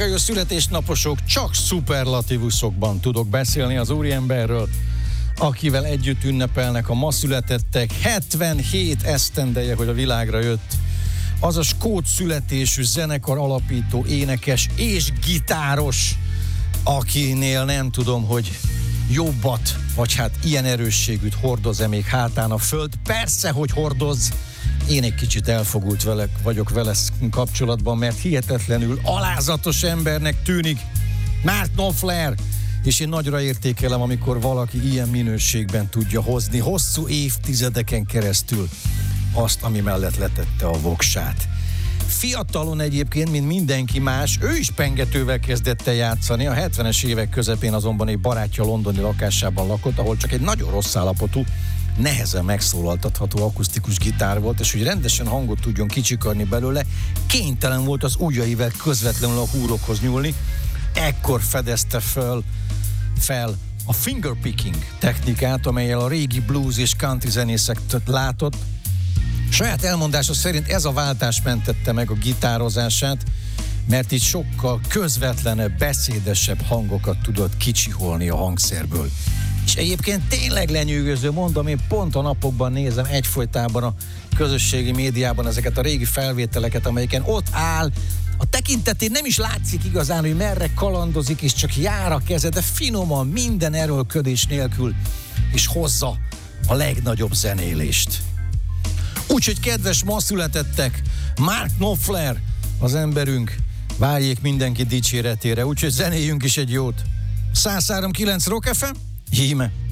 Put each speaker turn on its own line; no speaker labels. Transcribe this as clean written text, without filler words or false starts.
A születésnaposok, csak szuperlatívuszokban tudok beszélni az úriemberről, akivel együtt ünnepelnek a ma születettek. 77 esztendeje, hogy a világra jött. Az a skót születésű zenekar alapító, énekes és gitáros, akinél nem tudom, hogy jobbat, vagy hát ilyen erősségűt hordoz-e még hátán a föld. Persze, hogy hordoz. Én egy kicsit elfogult vagyok vele kapcsolatban, mert hihetetlenül alázatos embernek tűnik Mark Knopfler, és én nagyra értékelem, amikor valaki ilyen minőségben tudja hozni hosszú évtizedeken keresztül azt, ami mellett letette a voksát. Fiatalon egyébként, mint mindenki más, ő is pengetővel kezdett el játszani, a 70-es évek közepén azonban egy barátja londoni lakásában lakott, ahol csak egy nagyon rossz állapotú, nehezen megszólaltatható akusztikus gitár volt, és hogy rendesen hangot tudjon kicsikarni belőle, kénytelen volt az ujjaival közvetlenül a húrokhoz nyúlni. Ekkor fedezte fel a fingerpicking technikát, amellyel a régi blues és country zenészeket látott. Saját elmondása szerint ez a váltás mentette meg a gitározását, mert így sokkal közvetlenebb, beszédesebb hangokat tudott kicsiholni a hangszerből. És egyébként tényleg lenyűgöző, mondom, én pont a napokban nézem egyfolytában a közösségi médiában ezeket a régi felvételeket, amelyeken ott áll, a tekintetén nem is látszik igazán, hogy merre kalandozik, és csak jár a keze, de finoman, minden erőlködés nélkül, és hozza a legnagyobb zenélést. Úgyhogy kedves ma születettek, Mark Knopfler, az emberünk, várjék mindenki dicséretére, úgyhogy zenéljünk is egy jót. 103.9 Rock FM, híme.